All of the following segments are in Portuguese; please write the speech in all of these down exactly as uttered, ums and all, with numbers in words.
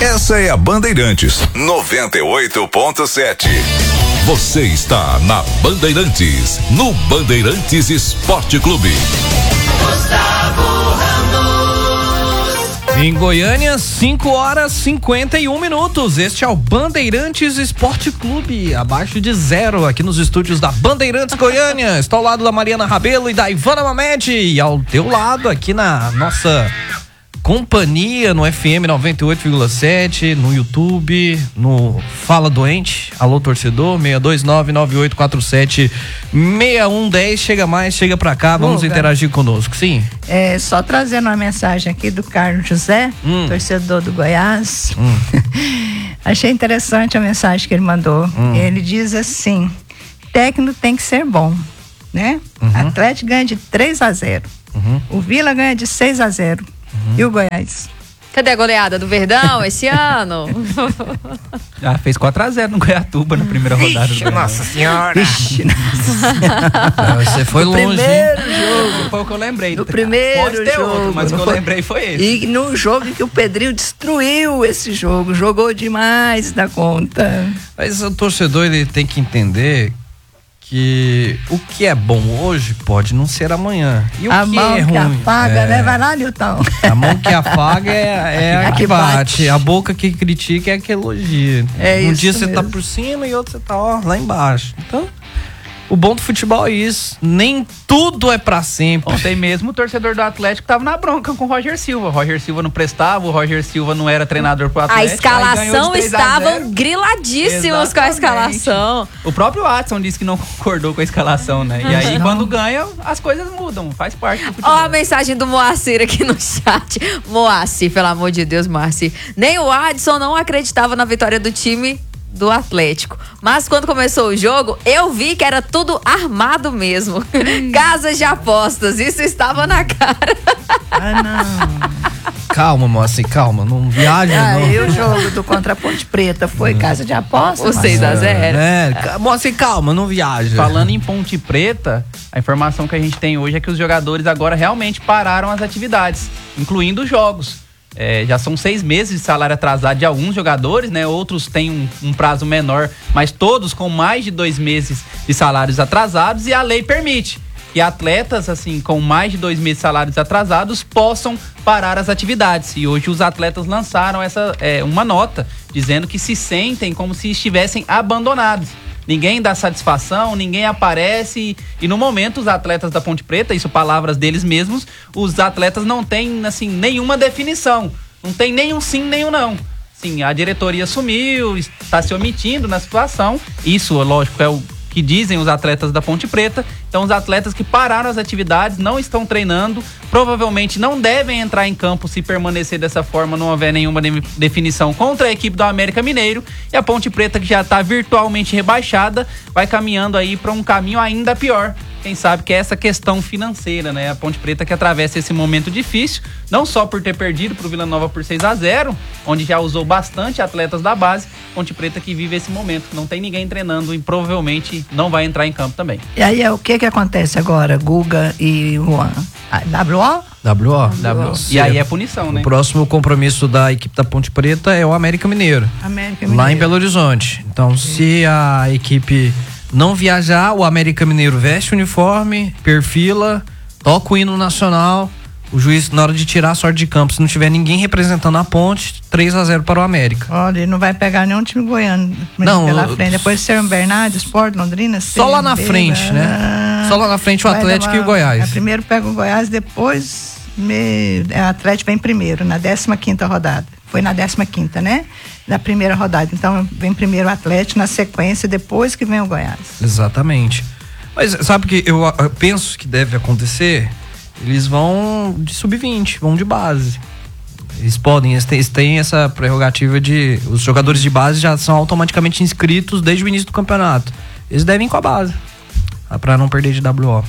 Essa é a Bandeirantes noventa e oito ponto sete. Você está na Bandeirantes, no Bandeirantes Esporte Clube. Gustavo Ramos. Em Goiânia, cinco horas e cinquenta e um minutos. Este é o Bandeirantes Esporte Clube, abaixo de zero, aqui nos estúdios da Bandeirantes Goiânia. Estou ao lado da Mariana Rabelo e da Ivana Mamed, e ao teu lado, aqui na nossa companhia, no F M noventa e oito vírgula sete, no YouTube, no Fala Doente, alô torcedor, seis dois nove, nove oito quatro sete, seis um um zero. Chega mais, chega pra cá, vamos Guga, interagir conosco, sim? É, só trazendo uma mensagem aqui do Carlos José, hum. torcedor do Goiás. Hum. Achei interessante a mensagem que ele mandou. Hum. Ele diz assim: técnico tem que ser bom, né? Uhum. Atlético ganha de três a zero. Uhum. O Vila ganha de seis a zero. Uhum. E o Goiás? Cadê a goleada do Verdão esse ano? Ah, fez quatro a zero no Goiatuba na primeira rodada. Ixi, do nossa senhora! Ixi, nossa senhora. Você foi no longe. Primeiro jogo. Foi o que eu lembrei. No primeiro Pode ter jogo. outro, mas o que eu lembrei foi esse. E num jogo que o Pedrinho destruiu esse jogo. Jogou demais da conta. Mas o torcedor, ele tem que entender que o que é bom hoje pode não ser amanhã. E o a que mão é que ruim, afaga, é... né? Vai lá, Nilton. A mão que afaga é, é a, a que que bate. bate. A boca que critica é a que elogia. É um isso dia você mesmo. tá por cima e outro você tá ó, lá embaixo. Então, o bom do futebol é isso. Nem tudo é pra sempre. Ontem mesmo o torcedor do Atlético tava na bronca com o Roger Silva. O Roger Silva não prestava, o Roger Silva não era treinador pro Atlético. A escalação estavam griladíssimos. Exatamente. Com a escalação. O próprio Watson disse que não concordou com a escalação, né? E aí, quando ganha, as coisas mudam. Faz parte do futebol. Ó, a mensagem do Moacir aqui no chat. Moacir, pelo amor de Deus, Moacir. Nem o Adson não acreditava na vitória do time do Atlético. Mas quando começou o jogo, eu vi que era tudo armado mesmo. Casas de apostas. Isso estava na cara. Ah, não. Calma, moça, calma. Não viaja, ah, não. E o jogo do contra a Ponte Preta foi hum. casa de aposta? O seis a zero. É, é. Moça, calma, não viaja. Falando em Ponte Preta, a informação que a gente tem hoje é que os jogadores agora realmente pararam as atividades, incluindo os jogos. É, já são seis meses de salário atrasado de alguns jogadores, né? Outros têm um, um prazo menor, mas todos com mais de dois meses de salários atrasados, e a lei permite que atletas, assim, com mais de dois meses de salários atrasados possam parar as atividades. E hoje os atletas lançaram essa, é, uma nota dizendo que se sentem como se estivessem abandonados. Ninguém dá satisfação, ninguém aparece e, e no momento os atletas da Ponte Preta, isso palavras deles mesmos, os atletas não têm, assim, nenhuma definição, não tem nenhum sim, nenhum não. Sim, a diretoria sumiu, está se omitindo na situação, isso, lógico, é o que dizem os atletas da Ponte Preta. Então os atletas que pararam as atividades não estão treinando, provavelmente não devem entrar em campo se permanecer dessa forma, não houver nenhuma de- definição contra a equipe do América Mineiro, e a Ponte Preta, que já está virtualmente rebaixada, vai caminhando aí para um caminho ainda pior. Quem sabe que é essa questão financeira, né? A Ponte Preta que atravessa esse momento difícil, não só por ter perdido para o Vila Nova por seis a zero, onde já usou bastante atletas da base, Ponte Preta que vive esse momento, não tem ninguém treinando e provavelmente não vai entrar em campo também. E aí, o que que acontece agora, Guga e Juan? W O? W O? W O. E aí é punição, né? O próximo compromisso da equipe da Ponte Preta é o América Mineiro. América Mineiro. Lá em Belo Horizonte. Então, sim, se a equipe não viajar, o América Mineiro veste o uniforme, perfila, toca o hino nacional, o juiz, na hora de tirar a sorte de campo, se não tiver ninguém representando a Ponte, três a zero para o América. Olha, ele não vai pegar nenhum time goiano não, pela frente. Depois de São Bernardo, Sport, Londrina, só lá na frente, né? Só lá na frente o Atlético e o Goiás. Primeiro pega o Goiás, depois me, o Atlético vem primeiro, na décima quinta rodada. Foi na décima quinta, né? Na primeira rodada. Então vem primeiro o Atlético, na sequência, depois que vem o Goiás. Exatamente. Mas sabe o que eu, eu penso que deve acontecer? Eles vão de sub vinte, vão de base. Eles podem, eles têm, eles têm essa prerrogativa de... Os jogadores de base já são automaticamente inscritos desde o início do campeonato. Eles devem ir com a base, pra não perder de W O.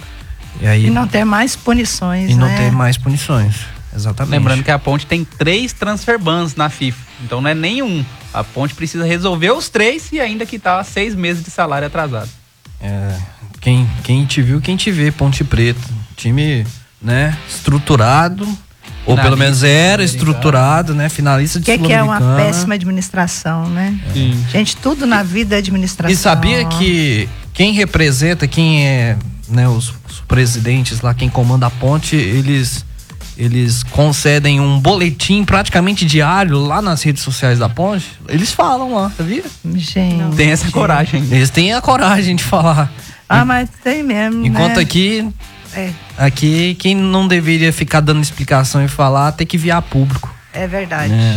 E, aí, e não ter mais punições, E né? não ter mais punições, exatamente. Lembrando que a Ponte tem três transfer bans na FIFA, então não é nenhum. A Ponte precisa resolver os três e ainda quitar seis meses de salário atrasado. É, quem, quem te viu, quem te vê, Ponte Preta. Time, né, estruturado, Ou pelo menos era estruturado, né? Finalista de que Sul-Americana. Que é uma péssima administração, né? Sim. Gente, tudo na vida é administração. E sabia que quem representa, quem é, né, os, os presidentes lá, quem comanda a ponte, eles, eles concedem um boletim praticamente diário lá nas redes sociais da ponte. Eles falam lá, sabia? Gente. Tem essa coragem. Eles têm a coragem de falar. Ah, mas tem mesmo, Enquanto né? aqui... É. Aqui, quem não deveria ficar dando explicação e falar, tem que vir a público. É verdade. É.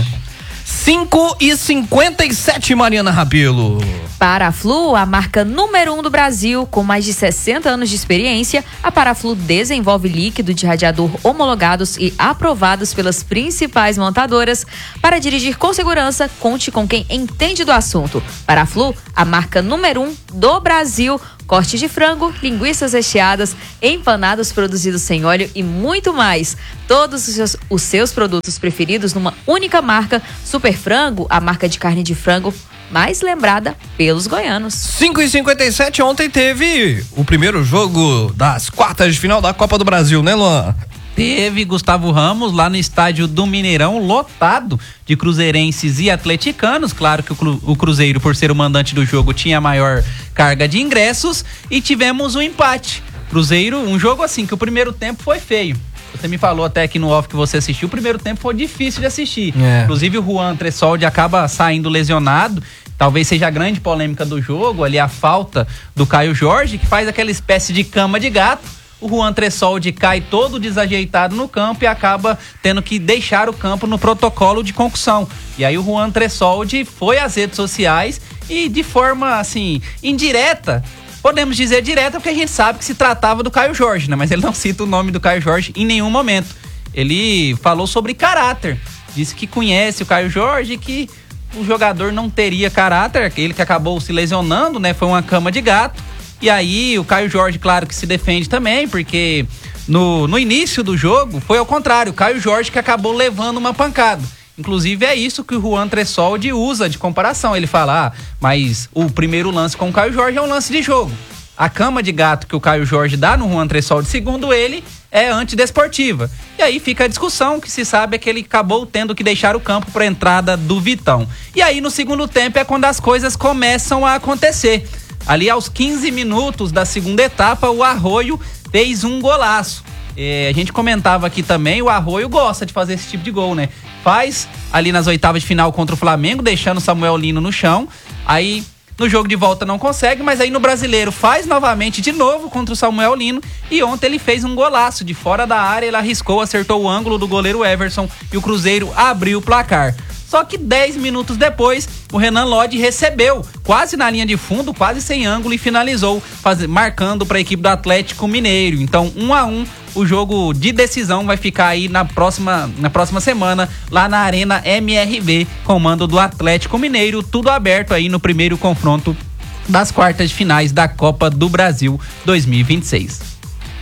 cinco e cinquenta e sete, Mariana Rabelo. Paraflu, a marca número um do Brasil, com mais de sessenta anos de experiência, a Paraflu desenvolve líquido de radiador homologados e aprovados pelas principais montadoras. Para dirigir com segurança, conte com quem entende do assunto. Paraflu, a marca número um do Brasil. Corte de frango, linguiças recheadas, empanados produzidos sem óleo e muito mais. Todos os seus, os seus produtos preferidos numa única marca. Super Frango, a marca de carne de frango mais lembrada pelos goianos. cinco e cinquenta e sete, ontem teve o primeiro jogo das quartas de final da Copa do Brasil, né, Luan? Teve Gustavo Ramos lá no estádio do Mineirão, lotado de cruzeirenses e atleticanos. Claro que o, cru, o Cruzeiro, por ser o mandante do jogo, tinha a maior carga de ingressos. E tivemos um empate. Cruzeiro, um jogo assim, que o primeiro tempo foi feio. Você me falou até aqui no off que você assistiu, o primeiro tempo foi difícil de assistir. É. Inclusive o Juan Tressoldi acaba saindo lesionado. Talvez seja a grande polêmica do jogo, ali a falta do Caio Jorge, que faz aquela espécie de cama de gato. O Juan Tressoldi cai todo desajeitado no campo e acaba tendo que deixar o campo no protocolo de concussão. E aí o Juan Tressoldi foi às redes sociais e de forma, assim, indireta, podemos dizer direta, porque a gente sabe que se tratava do Caio Jorge, né? Mas ele não cita o nome do Caio Jorge em nenhum momento. Ele falou sobre caráter, disse que conhece o Caio Jorge, que o jogador não teria caráter, ele que acabou se lesionando, né? Foi uma cama de gato. E aí o Caio Jorge, claro que se defende também, porque no, no início do jogo foi ao contrário, o Caio Jorge que acabou levando uma pancada. Inclusive é isso que o Juan Tressoldi usa de comparação. Ele fala, ah, mas o primeiro lance com o Caio Jorge é um lance de jogo. A cama de gato que o Caio Jorge dá no Juan Tressoldi, segundo ele, é antidesportiva. E aí fica a discussão, que se sabe é que ele acabou tendo que deixar o campo para a entrada do Vitão. E aí no segundo tempo é quando as coisas começam a acontecer. Ali aos quinze minutos da segunda etapa, o Arroio fez um golaço. É, a gente comentava aqui também, o Arroio gosta de fazer esse tipo de gol, né? Faz ali nas oitavas de final contra o Flamengo, deixando o Samuel Lino no chão. Aí no jogo de volta não consegue, mas aí no Brasileiro faz novamente de novo contra o Samuel Lino. E ontem ele fez um golaço de fora da área, ele arriscou, acertou o ângulo do goleiro Everson e o Cruzeiro abriu o placar. Só que dez minutos depois, o Renan Lodge recebeu, quase na linha de fundo, quase sem ângulo, e finalizou, faz, marcando para a equipe do Atlético Mineiro. Então, um a um, o jogo de decisão vai ficar aí na próxima, na próxima semana, lá na Arena M R V, comando do Atlético Mineiro, tudo aberto aí no primeiro confronto das quartas de finais da Copa do Brasil dois mil e vinte e seis.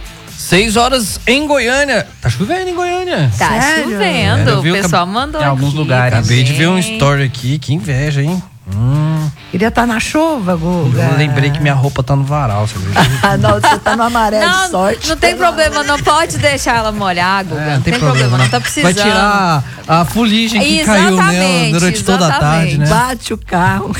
Seis horas em Goiânia. Tá chovendo em Goiânia. Tá Sério? chovendo. É, o pessoal mandou em alguns aqui lugares. Acabei de ver um também. story aqui, que inveja, hein? Hum. Queria estar na chuva, Guga. Eu lembrei que minha roupa tá no varal, você acredita? Ah, não, você tá no amarelo Não, de sorte. não tem problema, não pode deixar ela molhar, Guga. É, não tem problema, não tá precisando. Vai tirar a fuligem que Exatamente, caiu nela durante toda a tarde, né? Bate o carro.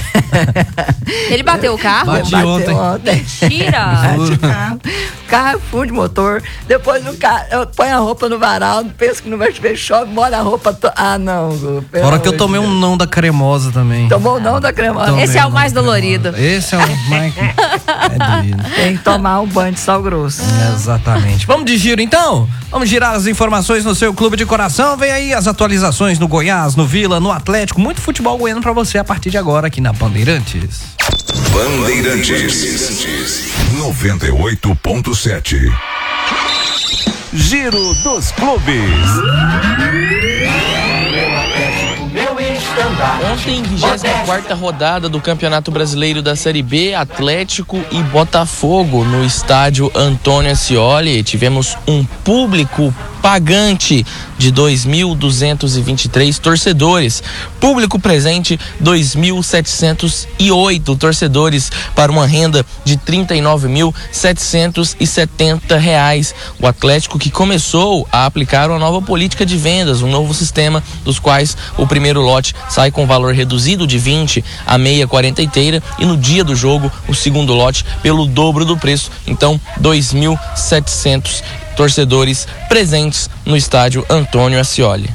Ele bateu o carro? Bate Bateu ontem. ontem. Tira. Bate o carro. Carro, fundo de motor. Depois o carro, eu ponho a roupa no varal, penso que não vai chover, chove, molha a roupa. To... Ah, não, Guga. pelo Fora que eu amor tomei de um Deus. não da cremosa também. Tomou o não da cremosa. Tomei Esse é o um não mais da dolorido. cremosa. Esse é o mais... É doído. Tem que tomar um banho de sal grosso. Exatamente. Vamos de giro então? Vamos girar as informações no seu clube de coração. Vem aí as atualizações no Goiás, no Vila, no Atlético. Muito futebol goiano pra você a partir de agora aqui na Bandeirantes. Bandeirantes noventa e oito ponto sete. Giro dos clubes. Ontem, vigésima quarta rodada do Campeonato Brasileiro da Série B, Atlético e Botafogo no estádio Antônio Ascioli. Tivemos um público pagante de dois mil duzentos e vinte e três torcedores. Público presente, dois mil setecentos e oito torcedores, para uma renda de trinta e nove mil setecentos e setenta reais. O Atlético, que começou a aplicar uma nova política de vendas, um novo sistema, dos quais o primeiro lote sai com valor reduzido de vinte a meia quarenta inteira, e no dia do jogo o segundo lote pelo dobro do preço. Então, dois mil e setecentos torcedores presentes no estádio Antônio Ascioli.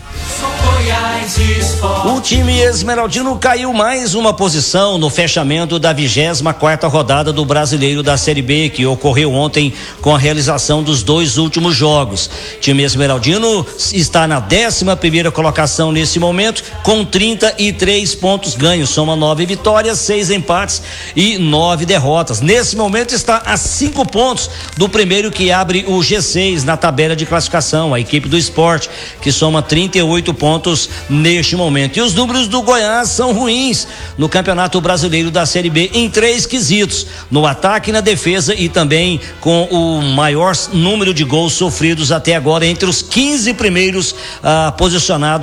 O time esmeraldino caiu mais uma posição no fechamento da vigésima quarta rodada do Brasileiro da Série B, que ocorreu ontem com a realização dos dois últimos jogos. O time esmeraldino está na décima primeira colocação nesse momento, com trinta e três pontos ganhos, soma nove vitórias, seis empates e nove derrotas. Nesse momento está a cinco pontos do primeiro, que abre o G seis na tabela de classificação, a equipe do Sport, que soma trinta e oito pontos neste momento. E os números do Goiás são ruins no Campeonato Brasileiro da Série B em três quesitos: no ataque, na defesa e também com o maior número de gols sofridos até agora entre os quinze primeiros ah, posicionados